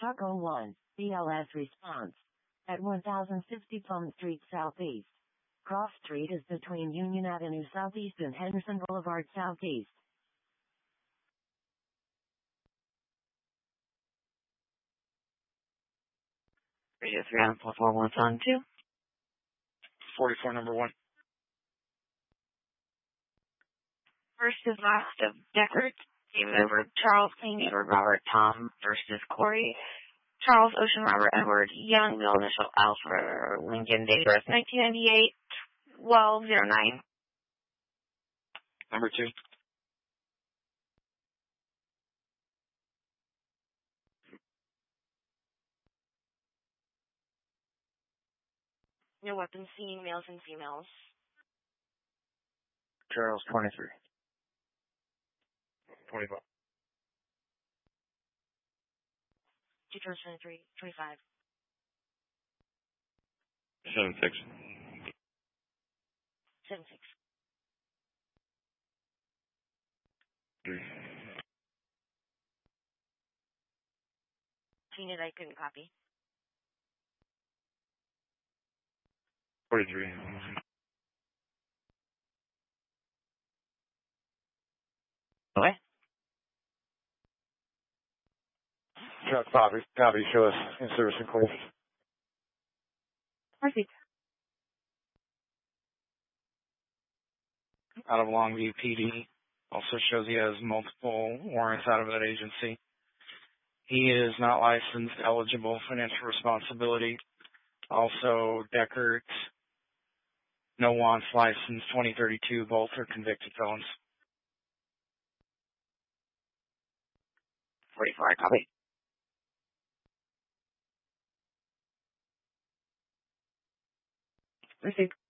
Taco 1, BLS response. At 1050 Plum Street Southeast. Cross Street is between Union Avenue Southeast and Henderson Boulevard Southeast. Radio 3 on 2. 44, number 1. First is last of Deckard, David Edward, Charles, King, Edward, Robert, Tom, versus Corey, Charles, Ocean, Robert, Edward, Young, Bill, initial, Alfred, Lincoln, date of birth, 1998, 1209. Number 2. No weapons seen, males and females. Charles, 23. 25. 23, 25. 76. 76. 3. Seen it, I couldn't copy. 43. What? Chuck, copy, show us in service and course. Perfect. Out of Longview PD. Also shows he has multiple warrants out of that agency. He is not licensed, eligible, financial responsibility. Also, Deckard, no wants license, 2032, both are convicted felons. 44, I copy. Perfect.